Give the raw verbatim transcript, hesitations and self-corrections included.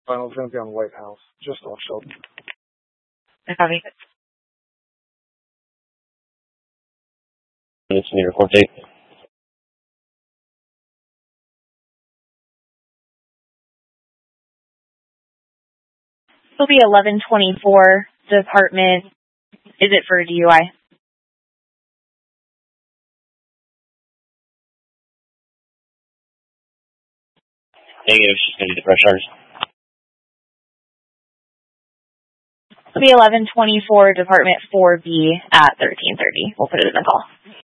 Final's going to be on White House, just off Shelton. Copy. It's in your report date. It'll be eleven twenty-four, department. Is it for D U I? Negative, she's going to do the press charges. It'll be eleven twenty-four, department four B at thirteen thirty. We'll put it in the call.